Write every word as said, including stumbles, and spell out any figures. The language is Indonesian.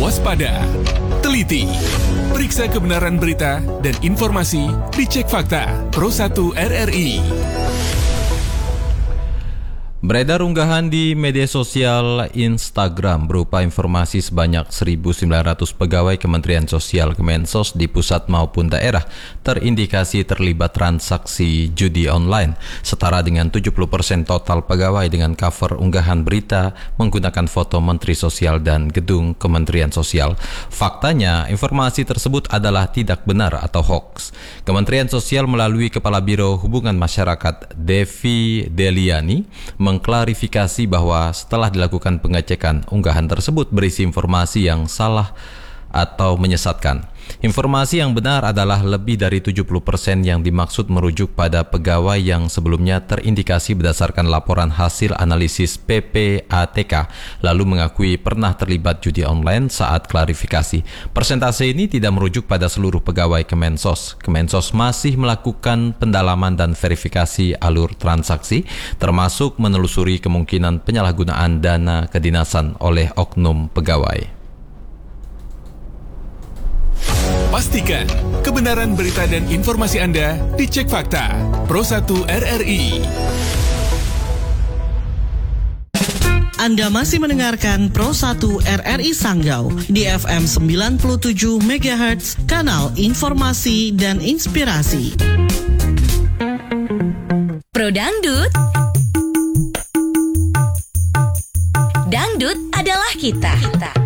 Waspada, teliti, periksa kebenaran berita dan informasi, dicek fakta. Pro satu R R I. Beredar unggahan di media sosial Instagram berupa informasi sebanyak seribu sembilan ratus pegawai Kementerian Sosial Kemensos di pusat maupun daerah terindikasi terlibat transaksi judi online, setara dengan tujuh puluh persen total pegawai dengan cover unggahan berita menggunakan foto Menteri Sosial dan gedung Kementerian Sosial. Faktanya, informasi tersebut adalah tidak benar atau hoax. Kementerian Sosial melalui Kepala Biro Hubungan Masyarakat Devi Deliani mengklarifikasi bahwa setelah dilakukan pengecekan, unggahan tersebut berisi informasi yang salah atau menyesatkan. Informasi yang benar adalah lebih dari tujuh puluh persen yang dimaksud merujuk pada pegawai yang sebelumnya terindikasi berdasarkan laporan hasil analisis P P A T K, lalu mengakui pernah terlibat judi online saat klarifikasi. Persentase ini tidak merujuk pada seluruh pegawai Kemensos. Kemensos masih melakukan pendalaman dan verifikasi alur transaksi, termasuk menelusuri kemungkinan penyalahgunaan dana kedinasan oleh oknum pegawai. Pastikan kebenaran berita dan informasi Anda dicek fakta. Pro satu R R I. Anda masih mendengarkan Pro satu R R I Sanggau di F M sembilan puluh tujuh megahertz, kanal informasi dan inspirasi. Pro Dangdut. Dangdut adalah kita. kita.